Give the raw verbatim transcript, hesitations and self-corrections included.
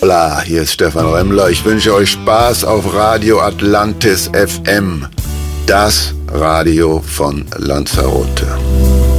Hola, hier ist Stefan Remmler. Ich wünsche euch Spaß auf Radio Atlantis F M, das Radio von Lanzarote.